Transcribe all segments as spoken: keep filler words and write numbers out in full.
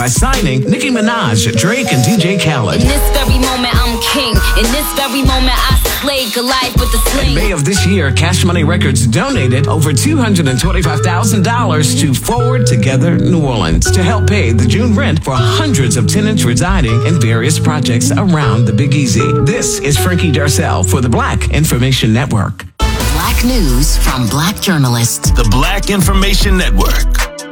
by signing Nicki Minaj, Drake, and D J Khaled. In this very moment, I'm king. In this very moment, I slay Goliath with the sling. In May of this year, Cash Money Records donated over two hundred twenty-five thousand dollars to Forward Together New Orleans to help pay the June rent for hundreds of tenants residing in various projects around the Big Easy. This is Frankie Darcell for the Black Information Network. Black news from Black journalists. The Black Information Network.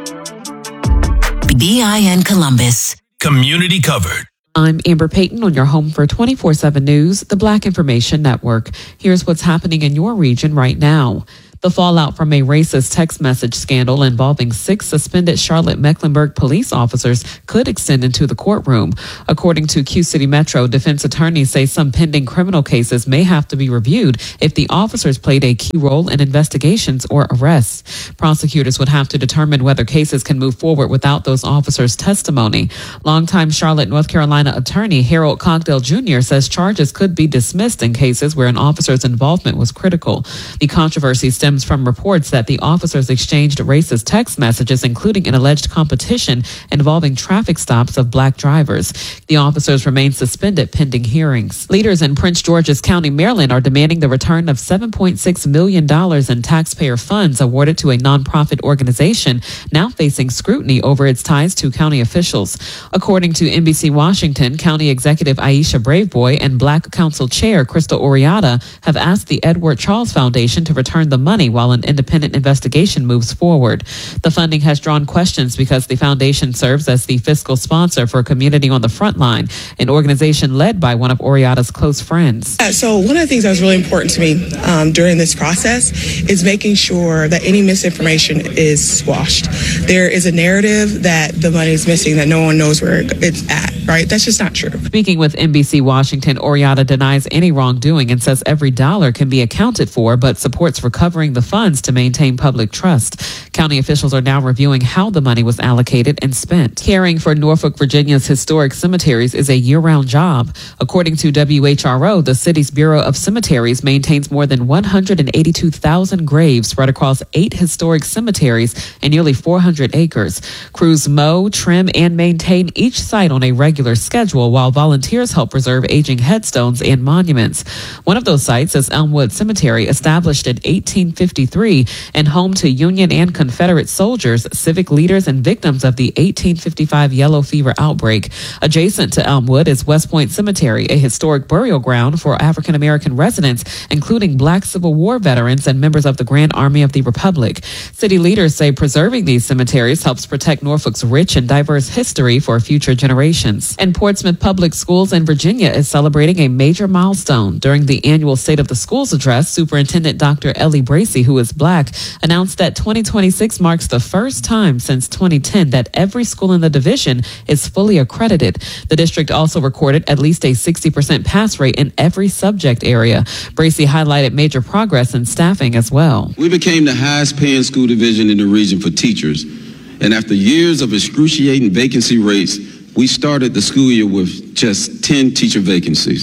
B I N Columbus. Community covered. I'm Amber Payton on your home for twenty-four seven News, the Black Information Network. Here's what's happening in your region right now. The fallout from a racist text message scandal involving six suspended Charlotte-Mecklenburg police officers could extend into the courtroom. According to Q City Metro, defense attorneys say some pending criminal cases may have to be reviewed if the officers played a key role in investigations or arrests. Prosecutors would have to determine whether cases can move forward without those officers' testimony. Longtime Charlotte, North Carolina attorney Harold Cogdell Junior says charges could be dismissed in cases where an officer's involvement was critical. The controversy stems from reports that the officers exchanged racist text messages, including an alleged competition involving traffic stops of black drivers. The officers remain suspended pending hearings. Leaders in Prince George's County, Maryland, are demanding the return of seven point six million dollars in taxpayer funds awarded to a nonprofit organization now facing scrutiny over its ties to county officials. According to N B C Washington, County Executive Aisha Braveboy and Black Council Chair Crystal Oriata have asked the Edward Charles Foundation to return the money while an independent investigation moves forward. The funding has drawn questions because the foundation serves as the fiscal sponsor for Community on the Frontline, an organization led by one of Oriata's close friends. Yeah, so one of the things that was really important to me um, during this process is making sure that any misinformation is squashed. There is a narrative that the money is missing, that no one knows where it's at, right? That's just not true. Speaking with N B C Washington, Oriata denies any wrongdoing and says every dollar can be accounted for, but supports recovering the funds to maintain public trust. County officials are now reviewing how the money was allocated and spent. Caring for Norfolk, Virginia's historic cemeteries is a year-round job. According to W H R O, the city's Bureau of Cemeteries maintains more than one hundred eighty-two thousand graves spread across eight historic cemeteries and nearly four hundred acres. Crews mow, trim, and maintain each site on a regular schedule, while volunteers help preserve aging headstones and monuments. One of those sites is Elmwood Cemetery, established in eighteen fifty-three and home to Union and Confederate soldiers, civic leaders, and victims of the eighteen fifty-five yellow fever outbreak. Adjacent to Elmwood is West Point Cemetery, a historic burial ground for African American residents, including Black Civil War veterans and members of the Grand Army of the Republic. City leaders say preserving these cemeteries helps protect Norfolk's rich and diverse history for future generations. And Portsmouth Public Schools in Virginia is celebrating a major milestone. During the annual State of the Schools address, Superintendent Doctor Ellie Bracey, who is Black, announced that twenty twenty-six marks the first time since twenty ten that every school in the division is fully accredited. The district also recorded at least a sixty percent pass rate in every subject area. Bracey highlighted major progress in staffing as well. We became the highest paying school division in the region for teachers. And after years of excruciating vacancy rates, we started the school year with just ten teacher vacancies.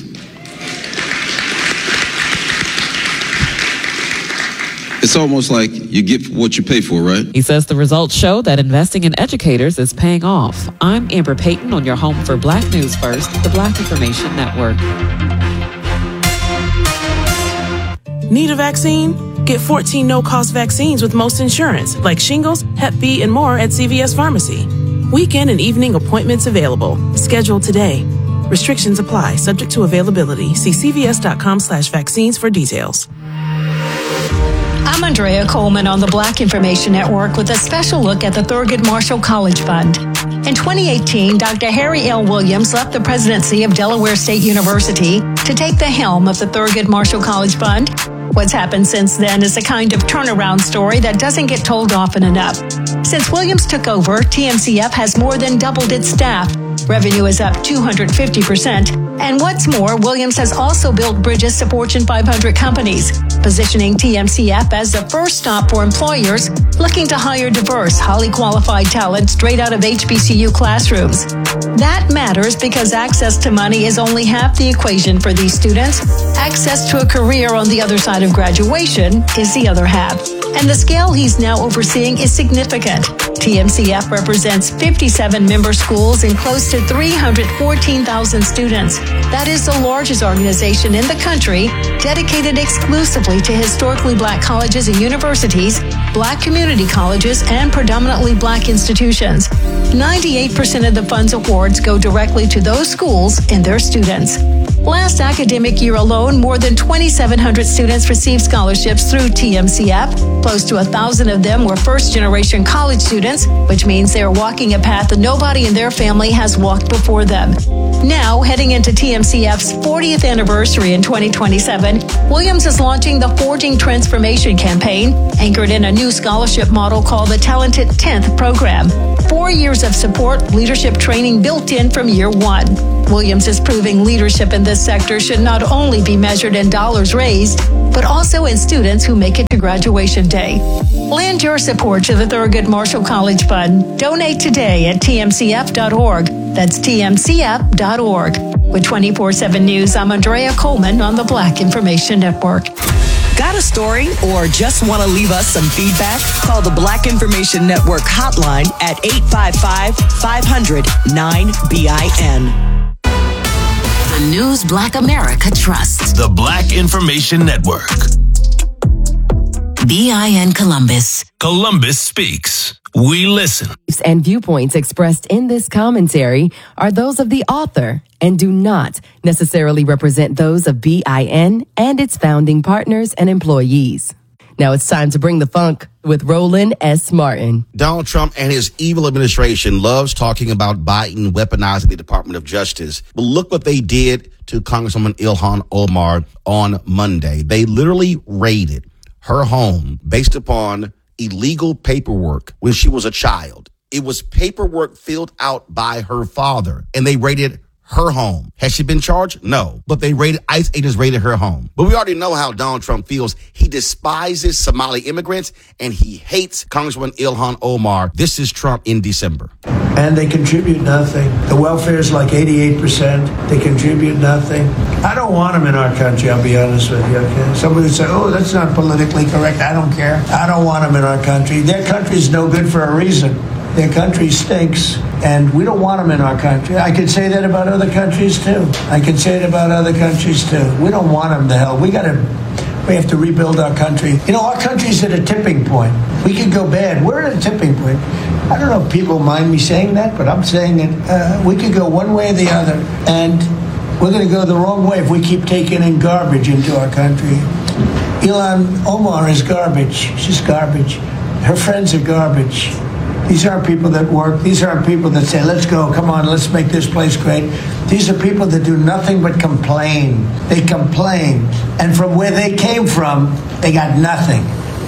It's almost like you get what you pay for, right? He says the results show that investing in educators is paying off. I'm Amber Payton on your home for Black News First, the Black Information Network. Need a vaccine? Get fourteen no-cost vaccines with most insurance, like shingles, Hep B, and more at C V S Pharmacy. Weekend and evening appointments available. Schedule today. Restrictions apply, subject to availability. See cvs.com slash vaccines for details. I'm Andrea Coleman on the Black Information Network with a special look at the Thurgood Marshall College Fund. In twenty eighteen, Doctor Harry L. Williams left the presidency of Delaware State University to take the helm of the Thurgood Marshall College Fund. What's happened since then is a kind of turnaround story that doesn't get told often enough. Since Williams took over, T M C F has more than doubled its staff. Revenue is up two hundred fifty percent. And what's more, Williams has also built bridges to Fortune five hundred companies, positioning T M C F as the first stop for employers looking to hire diverse, highly qualified talent straight out of H B C U classrooms. That matters because access to money is only half the equation for these students. Access to a career on the other side of graduation is the other half. and the scale he's now overseeing is significant. T M C F represents fifty-seven member schools and close to three hundred fourteen thousand students. That is the largest organization in the country dedicated exclusively to historically black colleges and universities, black community colleges, and predominantly black institutions. ninety-eight percent of the fund's awards go directly to those schools and their students. Last academic year alone, more than twenty-seven hundred students received scholarships through T M C F. Close to one thousand of them were first-generation college students, which means they are walking a path that nobody in their family has walked before them. Now, heading into T M C F's fortieth anniversary in twenty twenty-seven, Williams is launching the Forging Transformation campaign, anchored in a new scholarship model called the Talented tenth program. Four years of support, leadership training built in from year one. Williams is proving leadership in this sector should not only be measured in dollars raised, but also in students who make it to graduation day. Lend your support to the Thurgood Marshall College Fund. Donate today at T M C F dot org. That's T M C F dot org. With twenty-four seven News, I'm Andrea Coleman on the Black Information Network. Got a story or just want to leave us some feedback? Call the Black Information Network hotline at eight five five, five hundred, nine B I N. The News Black America trusts. The Black Information Network. B I N Columbus. Columbus speaks. We listen. And viewpoints expressed in this commentary are those of the author and do not necessarily represent those of B I N and its founding partners and employees. Now it's time to bring the funk with Roland S. Martin. Donald Trump and his evil administration loves talking about Biden weaponizing the Department of Justice. But look what they did to Congresswoman Ilhan Omar on Monday. They literally raided her home based upon illegal paperwork when she was a child. It was paperwork filled out by her father, and they raided her home. Has she been charged? No. But they raided, ICE agents raided her home. But we already know how Donald Trump feels. He despises Somali immigrants, and he hates Congresswoman Ilhan Omar. This is Trump in December. And they contribute nothing. The welfare is like eighty-eight percent. They contribute nothing. I don't want them in our country, I'll be honest with you, okay? Somebody would say, oh, that's not politically correct. I don't care. I don't want them in our country. Their country's no good for a reason. Their country stinks, and we don't want them in our country. I could say that about other countries, too. I could say it about other countries, too. We don't want them to hell. We got to, we have to rebuild our country. You know, our country's at a tipping point. We could go bad. We're at a tipping point. I don't know if people mind me saying that, but I'm saying it. Uh, we could go one way or the other, and we're going to go the wrong way if we keep taking in garbage into our country. Ilhan Omar is garbage. She's garbage. Her friends are garbage. These aren't people that work. These aren't people that say, let's go, come on, let's make this place great. These are people that do nothing but complain. They complain. And from where they came from, they got nothing.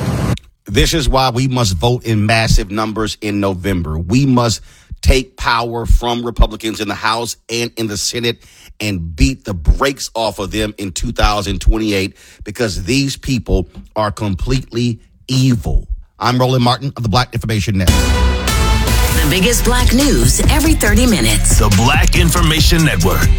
This is why we must vote in massive numbers in November. We must take power from Republicans in the House and in the Senate and beat the brakes off of them in two thousand twenty-eight, because these people are completely evil. I'm Roland Martin of the Black Information Network. The biggest black news every thirty minutes. The Black Information Network.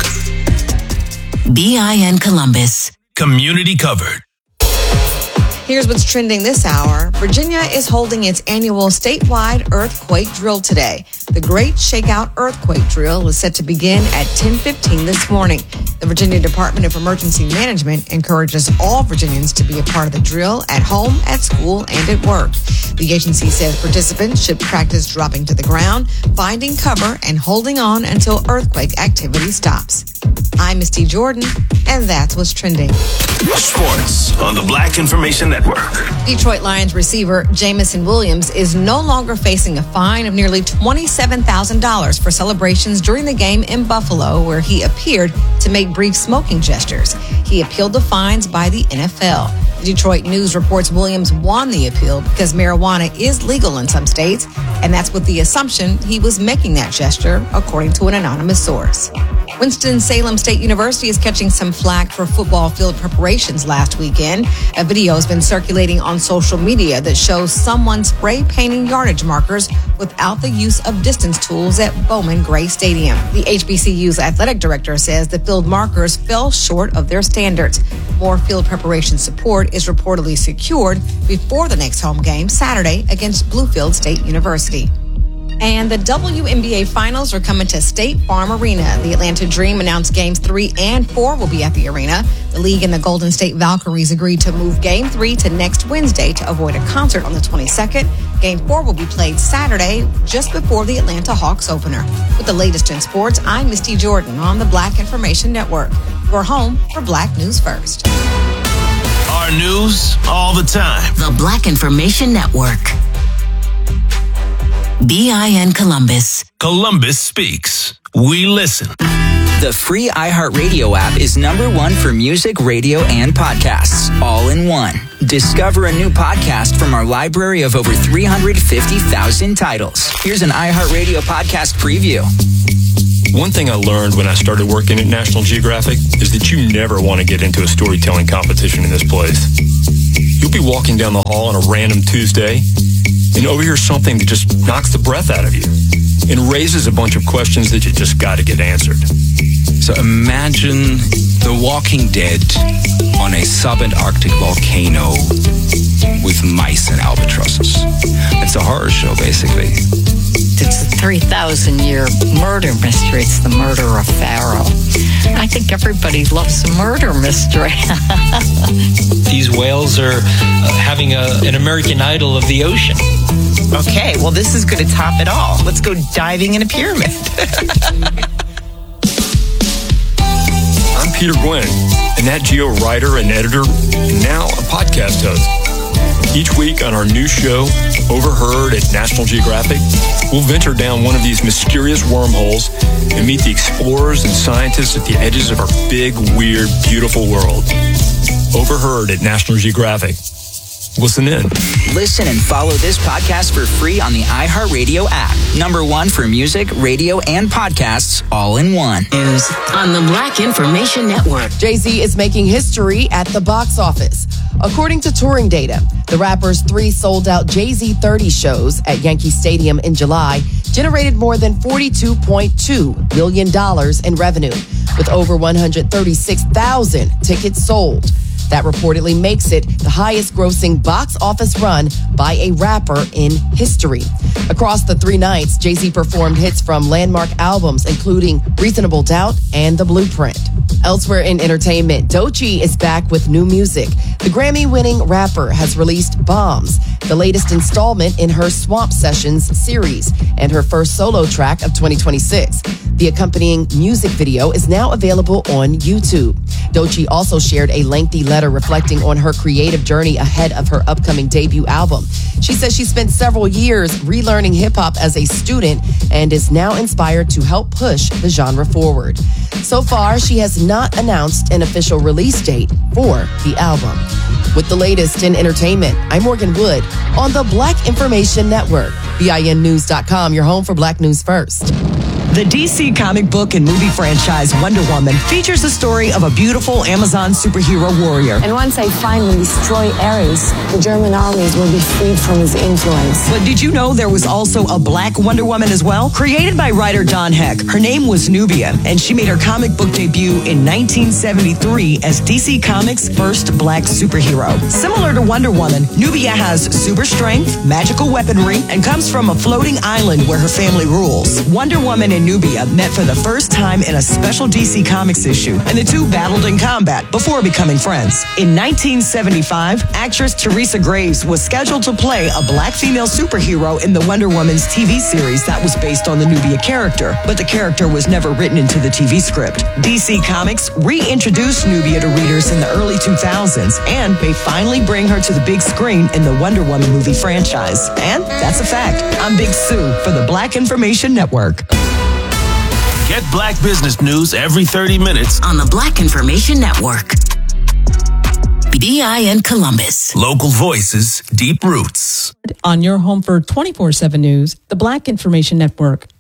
B I N Columbus. Community covered. Here's what's trending this hour. Virginia is holding its annual statewide earthquake drill today. The Great Shakeout Earthquake Drill is set to begin at ten fifteen this morning. The Virginia Department of Emergency Management encourages all Virginians to be a part of the drill at home, at school, and at work. The agency says participants should practice dropping to the ground, finding cover, and holding on until earthquake activity stops. I'm Misty Jordan, and that's what's trending. Sports on the Black Information Network. Detroit Lions receiver Jameson Williams is no longer facing a fine of nearly twenty-seven thousand dollars for celebrations during the game in Buffalo, where he appeared to make brief smoking gestures. He appealed the fines by the N F L. Detroit News reports Williams won the appeal because marijuana is legal in some states, and that's with the assumption he was making that gesture, according to an anonymous source. Winston-Salem State University is catching some flack for football field preparations last weekend. A video has been circulating on social media that shows someone spray painting yardage markers without the use of distance tools at Bowman Gray Stadium. The H B C U's athletic director says the field markers fell short of their standards. More field preparation support is reportedly secured before the next home game Saturday against Bluefield State University. And the W N B A Finals are coming to State Farm Arena. The Atlanta Dream announced games three and four will be at the arena. The league and the Golden State Valkyries agreed to move game three to next Wednesday to avoid a concert on the twenty-second. Game four will be played Saturday, just before the Atlanta Hawks opener. With the latest in sports, I'm Misty Jordan on the Black Information Network. Your home for Black News First. Our news all the time. The Black Information Network. B I N Columbus. Columbus Speaks. We listen. The free iHeartRadio app is number one for music, radio, and podcasts, all in one. Discover a new podcast from our library of over three hundred fifty thousand titles. Here's an iHeartRadio podcast preview. One thing I learned when I started working at National Geographic is that you never want to get into a storytelling competition in this place. You'll be walking down the hall on a random Tuesday and overhear something that just knocks the breath out of you and raises a bunch of questions that you just got to get answered. So imagine The Walking Dead on a subantarctic volcano with mice and albatrosses. It's a horror show, basically. It's a three thousand year murder mystery. It's the murder of Pharaoh. I think everybody loves a murder mystery. These whales are uh, having a, an American Idol of the ocean. Okay, well, this is going to top it all. Let's go diving in a pyramid. I'm Peter Gwynn, a Nat Geo writer and editor, and now a podcast host. Each week on our new show, Overheard at National Geographic, we'll venture down one of these mysterious wormholes and meet the explorers and scientists at the edges of our big, weird, beautiful world. Overheard at National Geographic. Listen in. Listen and follow this podcast for free on the iHeartRadio app. Number one for music, radio, and podcasts, all in one. News on the Black Information Network. Jay-Z is making history at the box office. According to touring data, the rapper's three sold-out Jay-Z thirty shows at Yankee Stadium in July generated more than forty-two point two million dollars in revenue, with over one hundred thirty-six thousand tickets sold. That reportedly makes it the highest grossing box office run by a rapper in history. Across the three nights, Jay-Z performed hits from landmark albums, including Reasonable Doubt and The Blueprint. Elsewhere in entertainment, Doechii is back with new music. The Grammy-winning rapper has released Bombs, the latest installment in her Swamp Sessions series, and her first solo track of twenty twenty-six. The accompanying music video is now available on YouTube. Doechii also shared a lengthy letter reflecting on her creative journey ahead of her upcoming debut album. She says she spent several years relearning hip-hop as a student and is now inspired to help push the genre forward. So far, she has not announced an official release date for the album. With the latest in entertainment, I'm Morgan Wood on the Black Information Network. B I N News dot com, your home for Black News First. The D C comic book and movie franchise Wonder Woman features the story of a beautiful Amazon superhero warrior. And once I finally destroy Ares, the German armies will be freed from his influence. But did you know there was also a black Wonder Woman as well? Created by writer Don Heck, her name was Nubia, and she made her comic book debut in nineteen seventy-three as D C Comics' first black superhero. Similar to Wonder Woman, Nubia has super strength, magical weaponry, and comes from a floating island where her family rules. Wonder Woman and Nubia met for the first time in a special D C Comics issue, and the two battled in combat before becoming friends. In nineteen seventy-five, actress Teresa Graves was scheduled to play a black female superhero in the Wonder Woman's T V series that was based on the Nubia character, but the character was never written into the T V script. D C Comics reintroduced Nubia to readers in the early two thousands, and may finally bring her to the big screen in the Wonder Woman movie franchise. And that's a fact. I'm Big Sue for the Black Information Network. Get Black business news every thirty minutes on the Black Information Network. B I N Columbus. Local voices, deep roots. On your home for twenty-four seven News, the Black Information Network.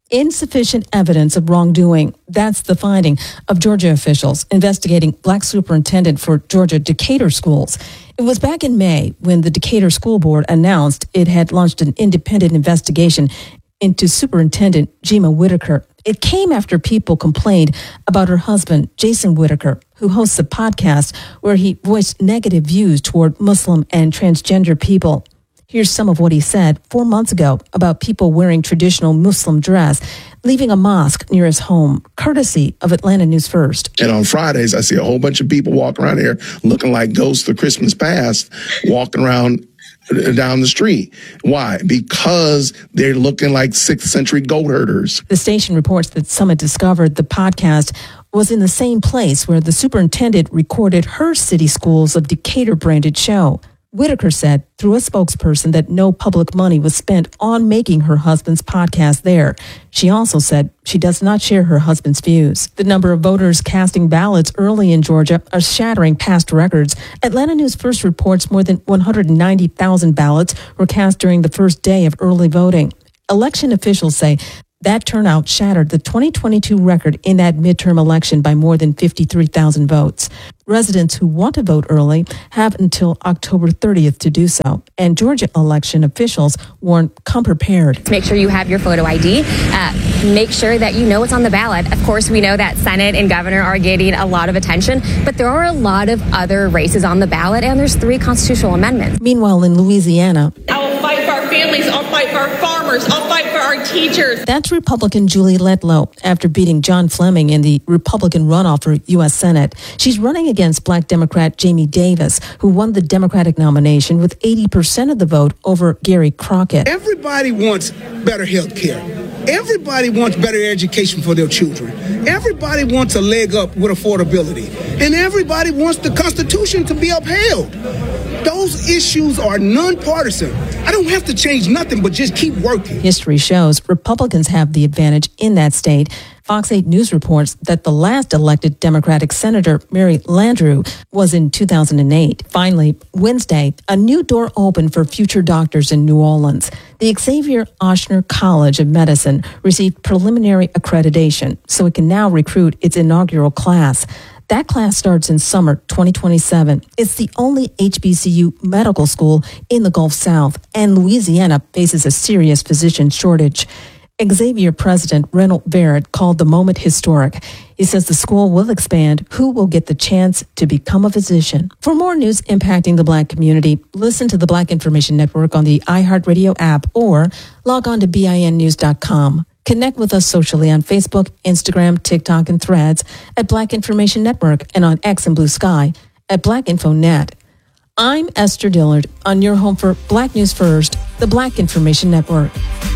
insufficient evidence of wrongdoing. That's the finding of Georgia officials investigating black superintendent for Georgia Decatur schools. It was back in May when the Decatur School Board announced it had launched an independent investigation into Superintendent Jima Whitaker. It came after people complained about her husband, Jason Whitaker, who hosts a podcast where he voiced negative views toward Muslim and transgender people. Here's some of what he said four months ago about people wearing traditional Muslim dress, leaving a mosque near his home, courtesy of Atlanta News First. And on Fridays, I see a whole bunch of people walking around here looking like ghosts of Christmas past, walking around down the street. Why? Because they're looking like sixth century goat herders. The station reports that Summit discovered the podcast was in the same place where the superintendent recorded her City Schools of Decatur branded show. Whitaker said through a spokesperson that no public money was spent on making her husband's podcast there. She also said she does not share her husband's views. The number of voters casting ballots early in Georgia are shattering past records. Atlanta News First reports more than one hundred ninety thousand ballots were cast during the first day of early voting. Election officials say that turnout shattered the twenty twenty-two record in that midterm election by more than fifty-three thousand votes. Residents who want to vote early have until October thirtieth to do so. And Georgia election officials warn, come prepared. Make sure you have your photo I D. Uh, make sure that you know what's on the ballot. Of course, we know that Senate and governor are getting a lot of attention, but there are a lot of other races on the ballot, and there's three constitutional amendments. Meanwhile, in Louisiana, I will fight for our families. I'll fight for our farmers. I'll fight for our teachers. That's Republican Julie Letlow after beating John Fleming in the Republican runoff for U S Senate. She's running against Black Democrat Jamie Davis, who won the Democratic nomination with eighty percent of the vote over Gary Crockett. Everybody wants better health care. Everybody wants better education for their children. Everybody wants a leg up with affordability. And everybody wants the Constitution to be upheld. Those issues are nonpartisan. I don't have to change nothing but just keep working. History shows Republicans have the advantage in that state. Fox eight News reports that the last elected Democratic Senator, Mary Landrieu, was in two thousand eight. Finally, Wednesday, a new door opened for future doctors in New Orleans. The Xavier Ochsner College of Medicine received preliminary accreditation, so it can now recruit its inaugural class. That class starts in summer twenty twenty-seven. It's the only H B C U medical school in the Gulf South, and Louisiana faces a serious physician shortage. Xavier President Reynold Barrett called the moment historic. He says the school will expand who will get the chance to become a physician. For more news impacting the Black community, listen to the Black Information Network on the iHeartRadio app or log on to B I N news dot com. Connect with us socially on Facebook, Instagram, TikTok, and Threads at Black Information Network and on X and Blue Sky at Black Info Net. I'm Esther Dillard on your home for Black News First, the Black Information Network.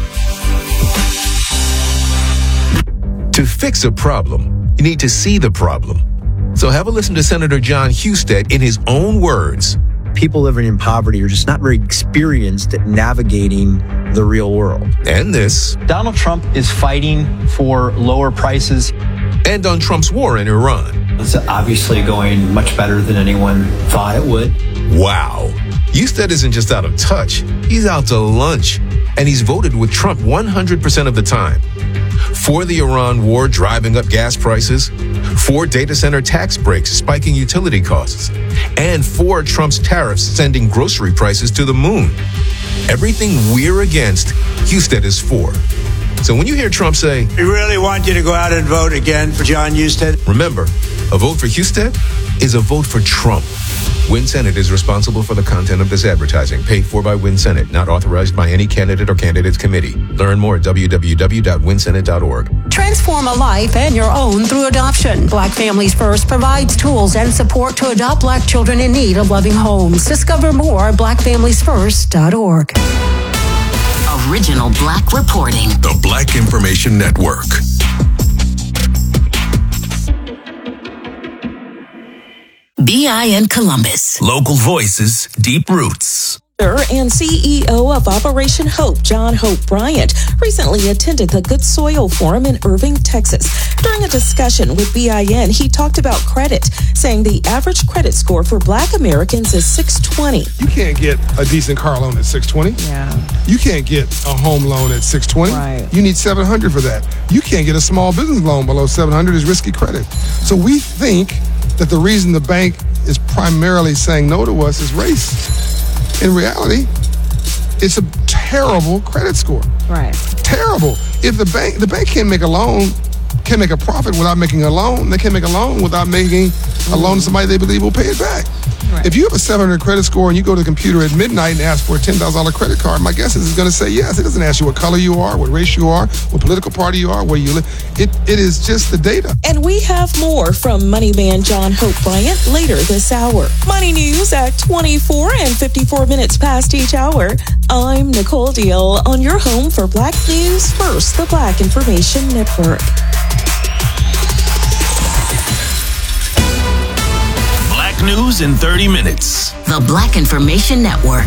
To fix a problem, you need to see the problem. So have a listen to Senator John Husted in his own words. People living in poverty are just not very experienced at navigating the real world. And this. Donald Trump is fighting for lower prices. And on Trump's war in Iran. It's obviously going much better than anyone thought it would. Wow. Husted isn't just out of touch. He's out to lunch. And he's voted with Trump one hundred percent of the time. For the Iran war driving up gas prices, for data center tax breaks spiking utility costs, and for Trump's tariffs sending grocery prices to the moon. Everything we're against, Husted is for. So when you hear Trump say, "We really want you to go out and vote again for John Husted," remember, a vote for Husted is a vote for Trump. Win Senate is responsible for the content of this advertising, paid for by Win Senate, not authorized by any candidate or candidates committee. Learn more at w w w dot win senate dot org. Transform a life and your own through adoption. Black Families First provides tools and support to adopt Black children in need of loving homes. Discover more at black families first dot org. Original Black reporting. The Black Information Network. B I N Columbus. Local voices, deep roots. And C E O of Operation Hope, John Hope Bryant, recently attended the Good Soil Forum in Irving, Texas. During a discussion with B I N, he talked about credit, saying the average credit score for Black Americans is six twenty. You can't get a decent car loan at six twenty. Yeah. You can't get a home loan at six twenty. Right. You need seven hundred for that. You can't get a small business loan below seven hundred is risky credit. So we think that the reason the bank is primarily saying no to us is race. In reality, it's a terrible credit score. Right. Terrible. If the bank the bank can't make a loan, can't make a profit without making a loan, they can't make a loan without making a loan to somebody they believe will pay it back. Right. If you have a seven hundred credit score and you go to the computer at midnight and ask for a ten thousand dollars credit card, my guess is it's going to say yes. It doesn't ask you what color you are, what race you are, what political party you are, where you live. It It is just the data. And we have more from Money Man John Hope Bryant later this hour. Money News at twenty-four and fifty-four minutes past each hour. I'm Nicole Deal on your home for Black News First, the Black Information Network. News in thirty minutes. The Black Information Network.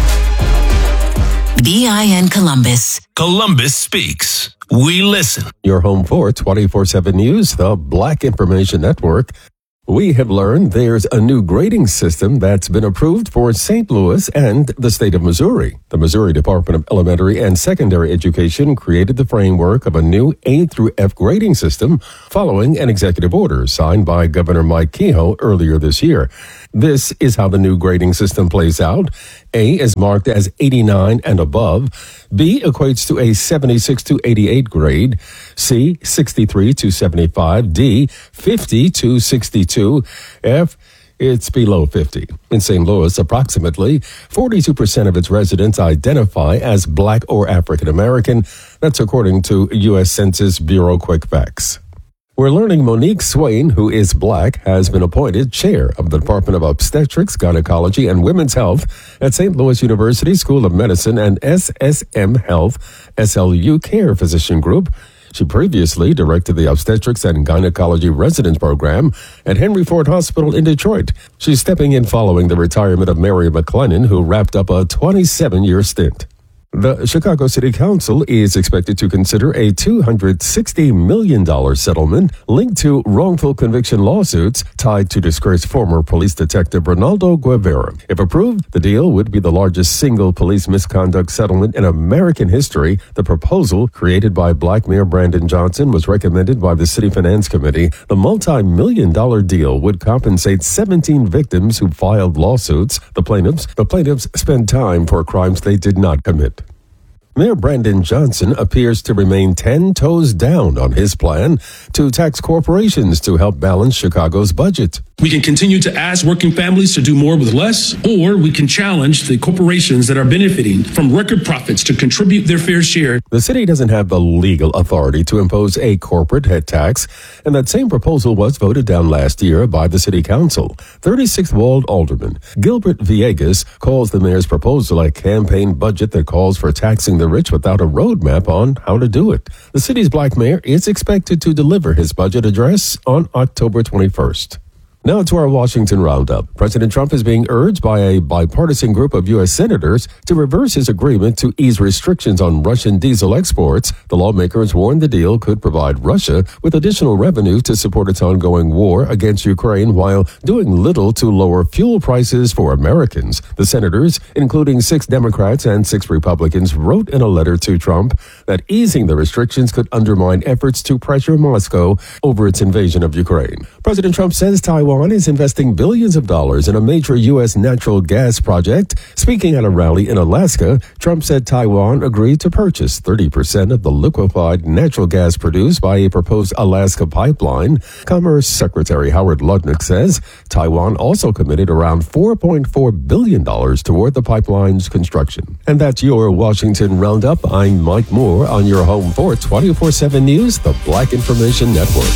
B I N Columbus. Columbus speaks. We listen. Your home for twenty-four seven News, the Black Information Network. We have learned there's a new grading system that's been approved for Saint Louis and the state of Missouri. The Missouri Department of Elementary and Secondary Education created the framework of a new A through F grading system following an executive order signed by Governor Mike Kehoe earlier this year. This is how the new grading system plays out. A is marked as eighty-nine and above. B equates to a seventy-six to eighty-eight grade. C, sixty-three to seventy-five. D, fifty to sixty-two. F, it's below fifty. In Saint Louis, approximately forty-two percent of its residents identify as Black or African American. That's according to U S Census Bureau Quick Facts. We're learning Monique Swain, who is Black, has been appointed chair of the Department of Obstetrics, Gynecology, and Women's Health at Saint Louis University School of Medicine and S S M Health S L U Care Physician Group. She previously directed the Obstetrics and Gynecology Residence Program at Henry Ford Hospital in Detroit. She's stepping in following the retirement of Mary McLennan, who wrapped up a twenty-seven-year stint. The Chicago City Council is expected to consider a two hundred sixty million dollars settlement linked to wrongful conviction lawsuits tied to disgraced former police detective Ronaldo Guevara. If approved, the deal would be the largest single police misconduct settlement in American history. The proposal, created by Black Mayor Brandon Johnson, was recommended by the City Finance Committee. The multi-million dollar deal would compensate seventeen victims who filed lawsuits. The plaintiffs, the plaintiffs spent time for crimes they did not commit. Mayor Brandon Johnson appears to remain ten toes down on his plan to tax corporations to help balance Chicago's budget. We can continue to ask working families to do more with less, or we can challenge the corporations that are benefiting from record profits to contribute their fair share. The city doesn't have the legal authority to impose a corporate head tax, and that same proposal was voted down last year by the city council. thirty-sixth Ward Alderman Gilbert Villegas calls the mayor's proposal a campaign budget that calls for taxing the rich without a roadmap on how to do it. The city's Black mayor is expected to deliver his budget address on October twenty-first. Now to our Washington Roundup. President Trump is being urged by a bipartisan group of U S senators to reverse his agreement to ease restrictions on Russian diesel exports. The lawmakers warned the deal could provide Russia with additional revenue to support its ongoing war against Ukraine while doing little to lower fuel prices for Americans. The senators, including six Democrats and six Republicans, wrote in a letter to Trump that easing the restrictions could undermine efforts to pressure Moscow over its invasion of Ukraine. President Trump says Taiwan is investing billions of dollars in a major U S natural gas project. Speaking at a rally in Alaska, Trump said Taiwan agreed to purchase thirty percent of the liquefied natural gas produced by a proposed Alaska pipeline. Commerce Secretary Howard Lutnick says Taiwan also committed around four point four billion dollars toward the pipeline's construction. And that's your Washington Roundup. I'm Mike Moore on your home for twenty-four seven News, the Black Information Network.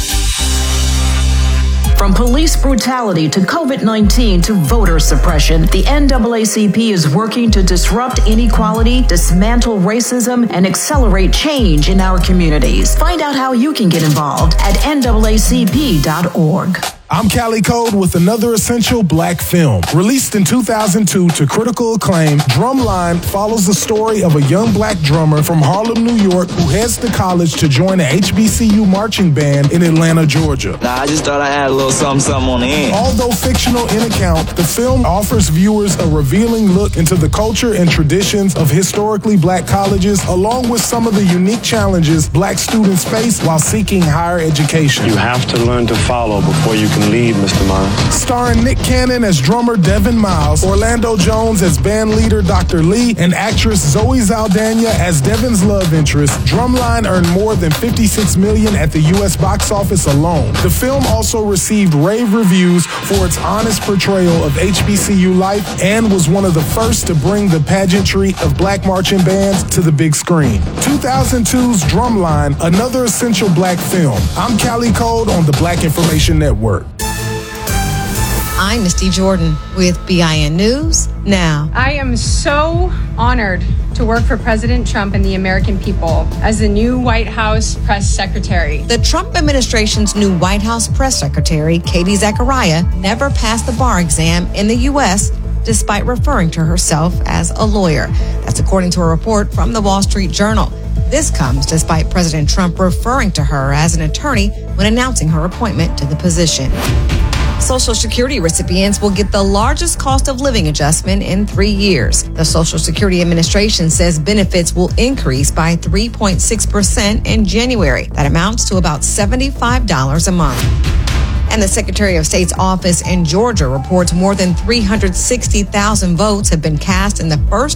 From police brutality to COVID nineteen to voter suppression, the N double A C P is working to disrupt inequality, dismantle racism, and accelerate change in our communities. Find out how you can get involved at N double A C P dot org. I'm Callie Code with another essential black film. Released in two thousand two to critical acclaim, Drumline follows the story of a young black drummer from Harlem, New York, who heads to college to join a H B C U marching band in Atlanta, Georgia. Nah, I just thought I had a little something, something on the end. Although fictional in account, the film offers viewers a revealing look into the culture and traditions of historically black colleges, along with some of the unique challenges black students face while seeking higher education. You have to learn to follow before you can lead, Mister Miles. Starring Nick Cannon as drummer Devin Miles, Orlando Jones as band leader Doctor Lee, and actress Zoe Saldana as Devin's love interest, Drumline earned more than fifty-six million dollars at the U S box office alone. The film also received rave reviews for its honest portrayal of H B C U life and was one of the first to bring the pageantry of black marching bands to the big screen. two thousand two's Drumline, another essential black film. I'm Callie Code on the Black Information Network. I'm Misty Jordan with B I N News Now. I am so honored to work for President Trump and the American people as the new White House press secretary. The Trump administration's new White House press secretary, Katie Zachariah, never passed the bar exam in the U S despite referring to herself as a lawyer. That's according to a report from the Wall Street Journal. This comes despite President Trump referring to her as an attorney when announcing her appointment to the position. Social Security recipients will get the largest cost of living adjustment in three years. The Social Security Administration says benefits will increase by three point six percent in January. That amounts to about seventy-five dollars a month. And the Secretary of State's office in Georgia reports more than three hundred sixty thousand votes have been cast in the first